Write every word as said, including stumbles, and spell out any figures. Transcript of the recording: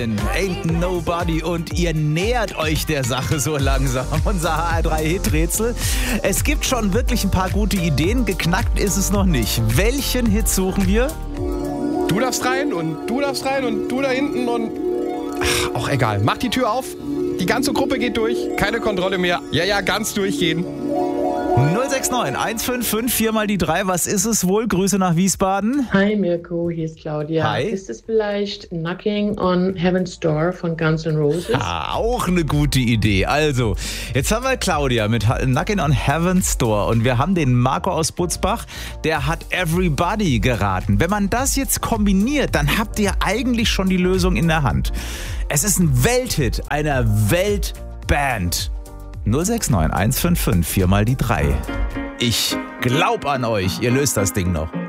Ain't Nobody und ihr nähert euch der Sache so langsam. Unser H R drei Hit-Rätsel. Es gibt schon wirklich ein paar gute Ideen, geknackt ist es noch nicht. Welchen Hit suchen wir? Du darfst rein und du darfst rein und du da hinten und... Ach, auch egal. Mach die Tür auf. Die ganze Gruppe geht durch. Keine Kontrolle mehr. Ja, ja, ganz durchgehen. null sechs neun eins fünf fünf vier mal die drei. Was ist es wohl? Grüße nach Wiesbaden. Hi Mirko, hier ist Claudia. Hi. Ist es vielleicht Knocking on Heaven's Door von Guns N' Roses? Ah, auch eine gute Idee. Also, jetzt haben wir Claudia mit Knocking on Heaven's Door und wir haben den Marco aus Butzbach, der hat Everybody geraten. Wenn man das jetzt kombiniert, dann habt ihr eigentlich schon die Lösung in der Hand. Es ist ein Welthit einer Weltband. null sechs neun eins fünf fünf vier mal die drei. Ich glaub an euch, ihr löst das Ding noch.